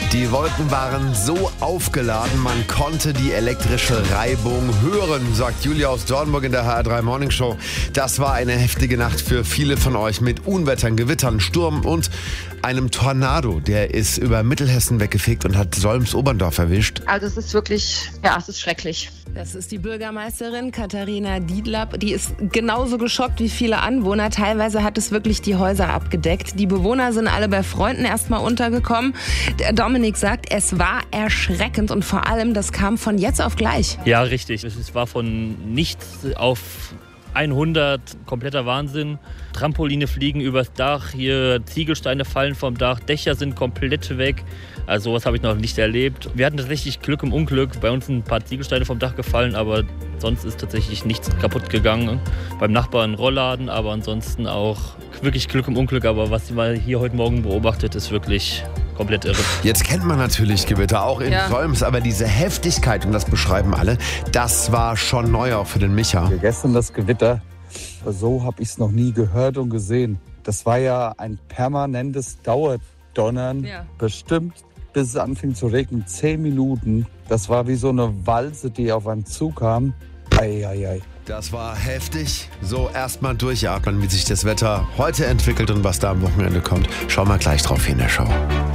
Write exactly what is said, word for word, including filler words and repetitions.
Die Wolken waren so aufgeladen, man konnte die elektrische Reibung hören, sagt Julia aus Dornburg in der H R drei Morning Show. Das war eine heftige Nacht für viele von euch mit Unwettern, Gewittern, Sturm und einem Tornado. Der ist über Mittelhessen weggefegt und hat Solms-Oberndorf erwischt. Also es ist wirklich, ja, es ist schrecklich. Das ist die Bürgermeisterin Katharina Diedlapp. Die ist genauso geschockt wie viele Anwohner. Teilweise hat es wirklich die Häuser abgedeckt. Die Bewohner sind alle bei Freunden erstmal untergekommen. Der Dominik sagt, es war erschreckend und vor allem, das kam von jetzt auf gleich. Ja, richtig. Es war von nichts auf hundert, kompletter Wahnsinn. Trampoline fliegen übers Dach, hier Ziegelsteine fallen vom Dach, Dächer sind komplett weg. Also sowas habe ich noch nicht erlebt. Wir hatten tatsächlich Glück im Unglück. Bei uns sind ein paar Ziegelsteine vom Dach gefallen, aber sonst ist tatsächlich nichts kaputt gegangen. Beim Nachbarn Rollladen, aber ansonsten auch wirklich Glück im Unglück. Aber was man hier heute Morgen beobachtet, ist wirklich komplett irre. Jetzt kennt man natürlich Gewitter, auch in Ja. Solms, aber diese Heftigkeit, und das beschreiben alle, das war schon neu auch für den Micha. Gestern das Gewitter, so habe ich es noch nie gehört und gesehen. Das war ja ein permanentes Dauerdonnern, Ja. bestimmt bis es anfing zu regnen, zehn Minuten. Das war wie so eine Walze, die auf einen zukam. Ei, ei, ei. Das war heftig. So, erstmal durchatmen, wie sich das Wetter heute entwickelt und was da am Wochenende kommt. Schauen wir gleich drauf hier in der Show.